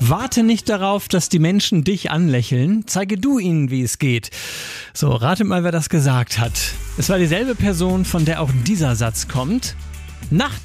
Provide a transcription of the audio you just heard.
Warte nicht darauf, dass die Menschen dich anlächeln. Zeige du ihnen, wie es geht. So, ratet mal, wer das gesagt hat. Es war dieselbe Person, von der auch dieser Satz kommt. Nach